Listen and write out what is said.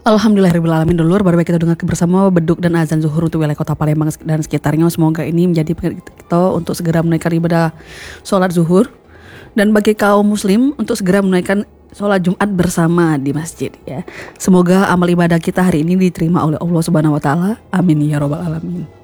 Alhamdulillahirrahmanirrahim. Dulur, baru kita dengar bersama beduk dan azan zuhur untuk wilayah kota Palembang dan sekitarnya. Semoga ini menjadi pengingat kita untuk segera menunaikan ibadah sholat zuhur, dan bagi kaum muslim untuk segera menunaikan sholat Jumat bersama di masjid ya. Semoga amal ibadah kita hari ini diterima oleh Allah Subhanahu wa taala. Amin ya rabbal alamin.